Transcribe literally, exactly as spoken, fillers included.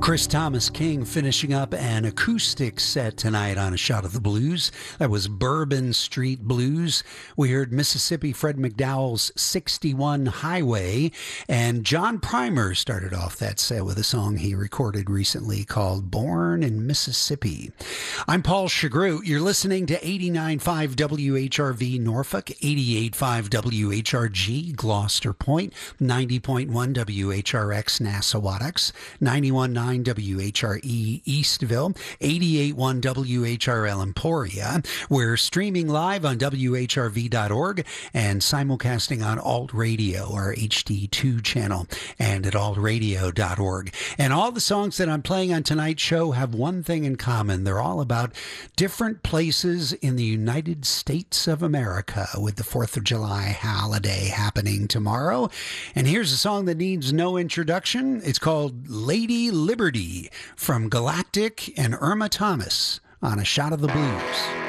Chris Thomas King finishing up an acoustic set tonight on A Shot of the Blues. That was Bourbon Street Blues. We heard Mississippi Fred McDowell's sixty-one Highway. And John Primer started off that set with a song he recorded recently called Born in Mississippi. I'm Paul Chagru. You're listening to eighty-nine point five W H R V Norfolk, eighty-eight point five W H R G Gloucester Point, ninety point one W H R X Nassawadox, ninety-one point nine W H R E Eastville, eighty-eight point one W H R L Emporia. We're streaming live on W H R V dot org and simulcasting on Alt Radio, our H D two channel, and at alt radio dot org. And all the songs that I'm playing on tonight's show have one thing in common. They're all about different places in the United States of America, with the fourth of July holiday happening tomorrow. And here's a song that needs no introduction. It's called Lady Liberty from Galactic and Irma Thomas on A Shot of the Blues.